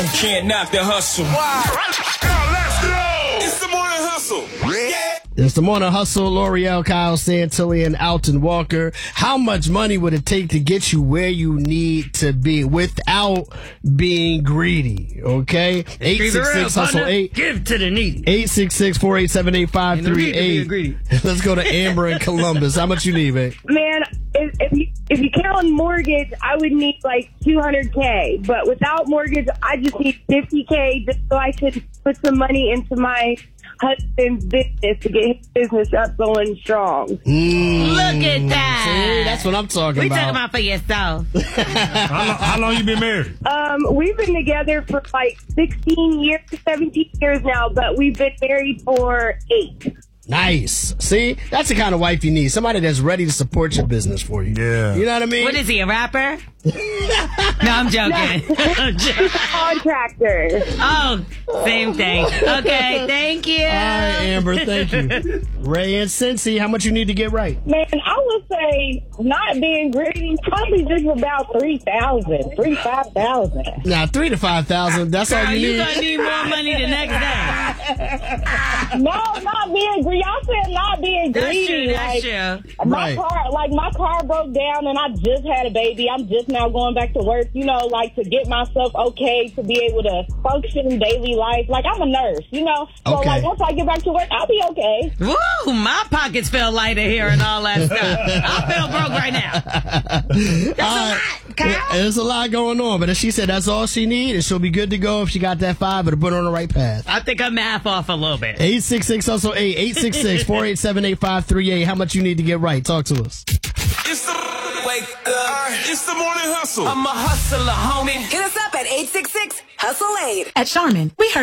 can't knock the hustle. Now let's go. It's the morning hustle. Yeah. It's the morning hustle. L'Oreal, Kyle Santilli, and Alton Walker. How much money would it take to get you where you need to be without being greedy? Okay, 866-HUSTLE-8. Give to the needy. 866-487-8538. Let's go to Amber in Columbus. How much you need, man? Man, if you count mortgage, I would need like $200K. But without mortgage, I just need $50K just so I could put some money into my husband's business to get his business up going strong. Look at that. See, that's what I'm talking We about. talking about for yourself. How long you been married? We've been together for like 16 years, 17 years now, but we've been married for 8. Nice. See, that's the kind of wife you need. Somebody that's ready to support your business for you. Yeah. You know what I mean? What is he, a rapper? No, I'm joking. I'm joking. Contractor. Oh, same thing. Okay, thank you. All right, Amber, thank you. Ray and Cincy, how much you need to get right? Man, I would say not being greedy, probably just about 3,000, 5,000. Now, 3,000 to 5,000. That's all Girl, you you need. gonna need more money the next day. No, not being greedy. I said not being That's greedy. true, that's true. Right. My car broke down and I just had a baby. I'm just now going back to work, you know, like to get myself okay to be able to function in daily life. Like I'm a nurse, you know. So Okay. like once I get back to work, I'll be okay. Woo, my pockets feel lighter here and all that stuff. I feel broke right now. That's a lot, Kyle. Yeah, there's a lot going on, but if she said that's all she needs, and she'll be good to go if she got that 5, it'll put her on the right path. I think I math off a little bit. 866-HUSTLE-8, 866-487-8538. How much you need to get right? Talk to us. It's the wake up. It's the morning hustle. I'm a hustler, homie. Hit us up at 866-HUSTLE-8. At Charmin, we heard